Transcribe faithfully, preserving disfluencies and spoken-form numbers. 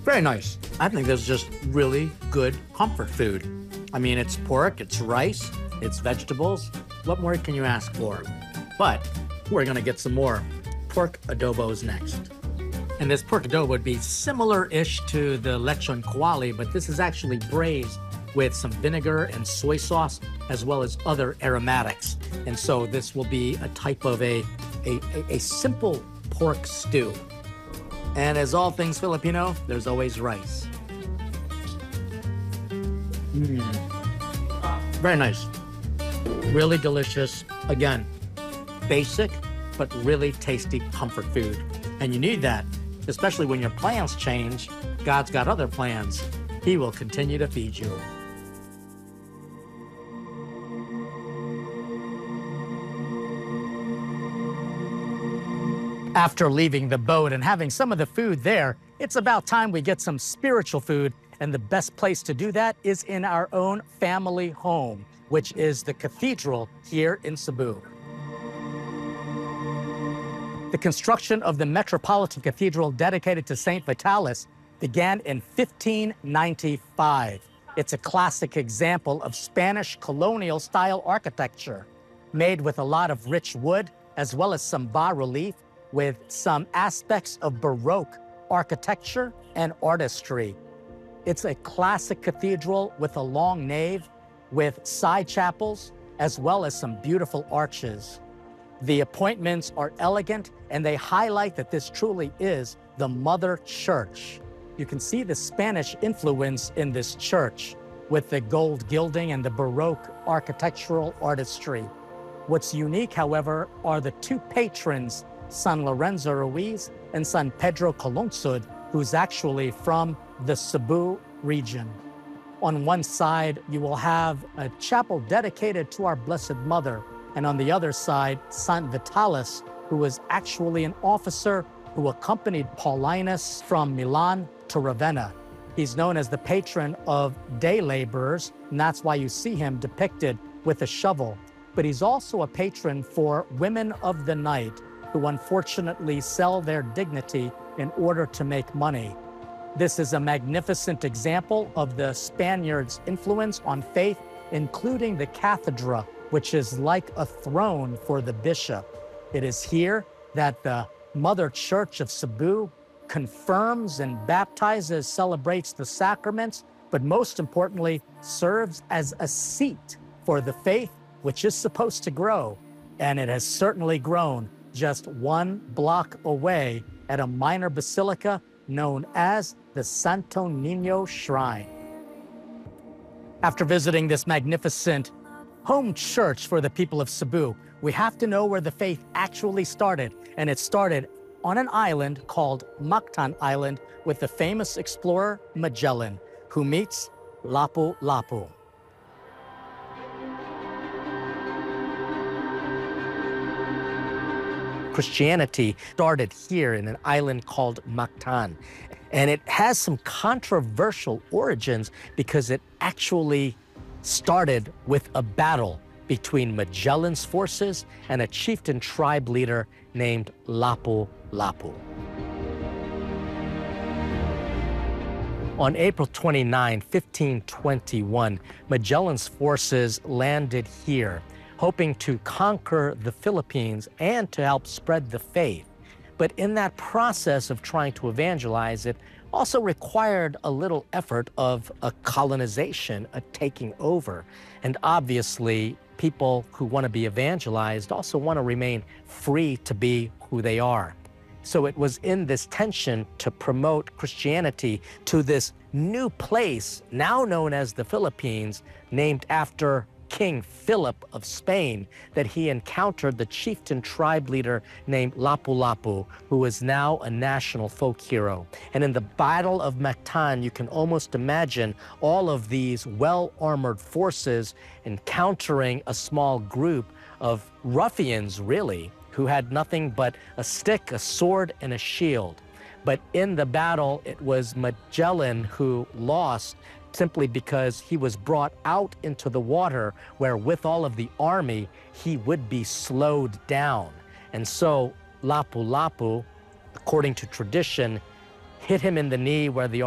Very nice. I think this is just really good comfort food. I mean, it's pork, it's rice, it's vegetables. What more can you ask for? But we're gonna get some more pork adobos next. And this pork adobo would be similar-ish to the lechon kawali, but this is actually braised with some vinegar and soy sauce, as well as other aromatics. And so this will be a type of a, a, a, a simple pork stew. And as all things Filipino, there's always rice. Mm. Very nice. Really delicious. Again, basic, but really tasty comfort food. And you need that, especially when your plans change. God's got other plans. He will continue to feed you. After leaving the boat and having some of the food there, it's about time we get some spiritual food, and the best place to do that is in our own family home, which is the cathedral here in Cebu. The construction of the Metropolitan Cathedral dedicated to Saint Vitalis began in fifteen ninety-five. It's a classic example of Spanish colonial-style architecture, made with a lot of rich wood, as well as some bas-relief, with some aspects of Baroque architecture and artistry. It's a classic cathedral with a long nave, with side chapels, as well as some beautiful arches. The appointments are elegant, and they highlight that this truly is the Mother Church. You can see the Spanish influence in this church with the gold gilding and the Baroque architectural artistry. What's unique, however, are the two patrons, San Lorenzo Ruiz and San Pedro Calungsod, who's actually from the Cebu region. On one side, you will have a chapel dedicated to our Blessed Mother, and on the other side, Saint Vitalis, who was actually an officer who accompanied Paulinus from Milan to Ravenna. He's known as the patron of day laborers, and that's why you see him depicted with a shovel. But he's also a patron for women of the night, who unfortunately sell their dignity in order to make money. This is a magnificent example of the Spaniards' influence on faith, including the cathedra, which is like a throne for the bishop. It is here that the Mother Church of Cebu confirms and baptizes, celebrates the sacraments, but most importantly, serves as a seat for the faith, which is supposed to grow. And it has certainly grown just one block away at a minor basilica known as the Santo Niño Shrine. After visiting this magnificent home church for the people of Cebu, we have to know where the faith actually started, and it started on an island called Mactan Island with the famous explorer Magellan, who meets Lapu-Lapu. Christianity started here in an island called Mactan, and it has some controversial origins because it actually started with a battle between Magellan's forces and a chieftain tribe leader named Lapu-Lapu. On April twenty-ninth, fifteen twenty-one, Magellan's forces landed here, hoping to conquer the Philippines and to help spread the faith. But in that process of trying to evangelize, it also required a little effort of a colonization, a taking over. And obviously, people who want to be evangelized also want to remain free to be who they are. So it was in this tension to promote Christianity to this new place, now known as the Philippines, named after King Philip of Spain, that he encountered the chieftain tribe leader named Lapu-Lapu, who is now a national folk hero. And in the Battle of Mactan, you can almost imagine all of these well-armored forces encountering a small group of ruffians, really, who had nothing but a stick, a sword, and a shield. But in the battle, it was Magellan who lost, simply because he was brought out into the water where, with all of the army, he would be slowed down. And so Lapu-Lapu, according to tradition, hit him in the knee where the